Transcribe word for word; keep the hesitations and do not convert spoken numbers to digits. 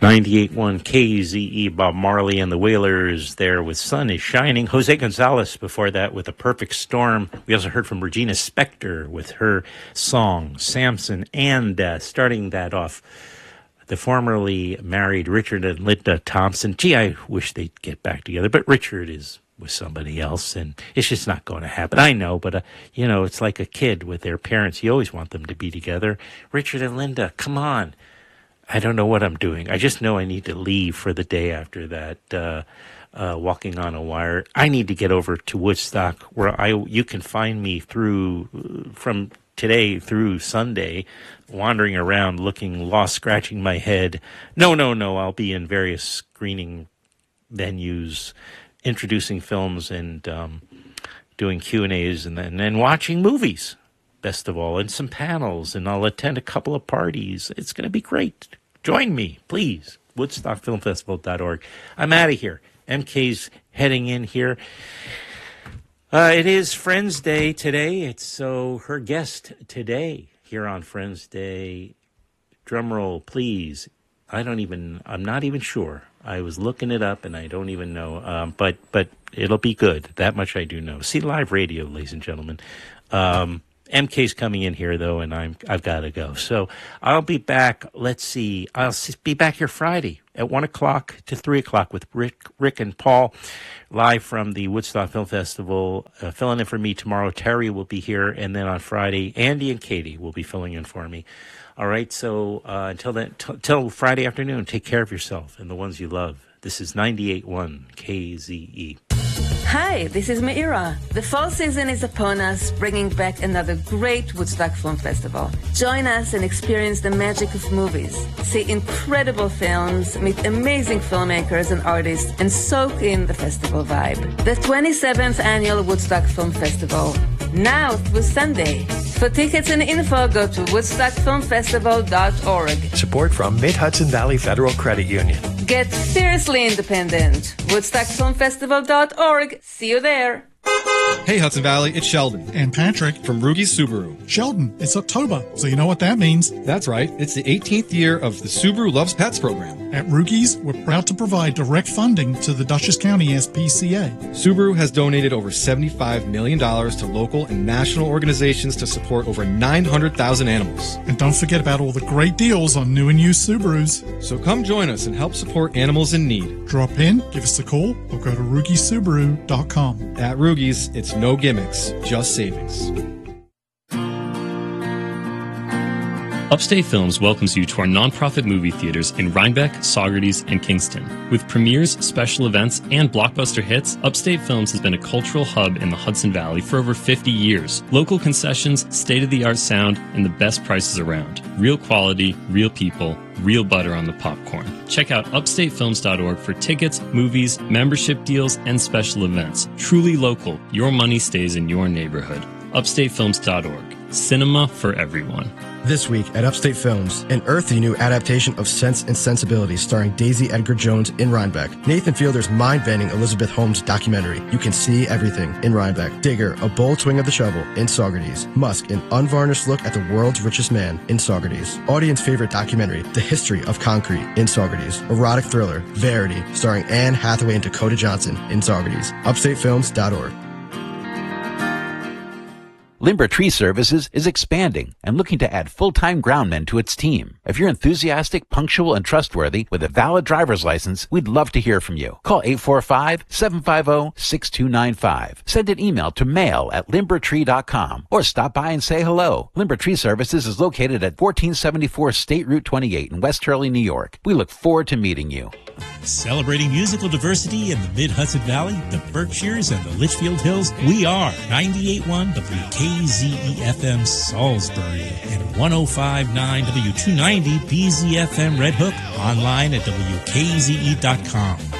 ninety-eight point one K Z E, Bob Marley and the Wailers there with Sun is Shining. Jose Gonzalez before that with A Perfect Storm. We also heard from Regina Spektor with her song, Samson. And uh, starting that off, the formerly married Richard and Linda Thompson. Gee, I wish they'd get back together, but Richard is with somebody else, and it's just not going to happen. I know, but, uh, you know, it's like a kid with their parents. You always want them to be together. Richard and Linda, come on. I don't know what I'm doing. I just know I need to leave for the day after that, uh, uh, walking on a wire. I need to get over to Woodstock, where I you can find me through from today through Sunday, wandering around, looking lost, scratching my head. No, no, no. I'll be in various screening venues, introducing films and um, doing Q and A's, and then and watching movies. Best of all, and some panels, and I'll attend a couple of parties. It's going to be great. Join me, please. Woodstock Film Festival dot org. I'm out of here. M K's heading in here. Uh, it is Friends Day today. It's so her guest today here on Friends Day. Drum roll, please. I don't even, I'm not even sure. I was looking it up and I don't even know. Um, but but it'll be good. That much I do know. See live radio, ladies and gentlemen. Um, M K's coming in here, though, and I'm, I've got to go. So I'll be back, let's see, I'll be back here Friday at one o'clock to three o'clock with Rick Rick and Paul, live from the Woodstock Film Festival. Uh, filling in for me tomorrow, Terry will be here, and then on Friday, Andy and Katie will be filling in for me. All right, so uh, until then, t- till Friday afternoon, take care of yourself and the ones you love. This is ninety-eight point one K Z E. Hi, this is Meira. The fall season is upon us, bringing back another great Woodstock Film Festival. Join us and experience the magic of movies. See incredible films, meet amazing filmmakers and artists, and soak in the festival vibe. The twenty-seventh Annual Woodstock Film Festival, now through Sunday. For tickets and info, go to woodstock film festival dot org. Support from Mid-Hudson Valley Federal Credit Union. Get fiercely independent. woodstock film festival dot org. See you there. Hey Hudson Valley, it's Sheldon. And Patrick. From Rugi's Subaru. Sheldon, it's October, so you know what that means. That's right. It's the eighteenth year of the Subaru Loves Pets program. At Rugi's, we're proud to provide direct funding to the Dutchess County S P C A. Subaru has donated over seventy-five million dollars to local and national organizations to support over nine hundred thousand animals. And don't forget about all the great deals on new and used Subarus. So come join us and help support animals in need. Drop in, give us a call, or go to rugi subaru dot com. At Rugi's, it's no gimmicks, just savings. Upstate Films welcomes you to our nonprofit movie theaters in Rhinebeck, Saugerties, and Kingston. With premieres, special events, and blockbuster hits, Upstate Films has been a cultural hub in the Hudson Valley for over fifty years. Local concessions, state-of-the-art sound, and the best prices around. Real quality, real people, real butter on the popcorn. Check out upstate films dot org for tickets, movies, membership deals, and special events. Truly local, your money stays in your neighborhood. upstate films dot org. Cinema for everyone. This week at Upstate Films, an earthy new adaptation of Sense and Sensibility starring Daisy Edgar Jones in Rhinebeck. Nathan Fielder's mind-bending Elizabeth Holmes documentary, You Can See Everything, in Rhinebeck. Digger, A Bold Swing of the Shovel, in Saugerties. Musk, an unvarnished look at the world's richest man, in Saugerties. Audience favorite documentary, The History of Concrete, in Saugerties. Erotic thriller, Verity, starring Anne Hathaway and Dakota Johnson, in Saugerties. upstate films dot org. Limber Tree Services is expanding and looking to add full-time groundmen to its team. If you're enthusiastic, punctual, and trustworthy with a valid driver's license, we'd love to hear from you. Call eight four five, seven five zero, six two nine five. Send an email to mail at limber tree dot com or stop by and say hello. Limber Tree Services is located at fourteen seventy-four State Route twenty-eight in West Hurley, New York. We look forward to meeting you. Celebrating musical diversity in the Mid-Hudson Valley, the Berkshires, and the Litchfield Hills, we are ninety-eight point one W K Z E F M Salisbury and one oh five point nine W two ninety B Z F M Red Hook, online at W K Z E dot com.